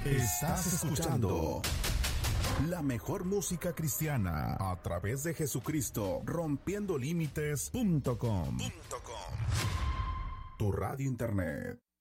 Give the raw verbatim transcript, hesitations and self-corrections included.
Estás escuchando la mejor música cristiana a través de Jesucristo, rompiendo límites punto com. Tu radio internet.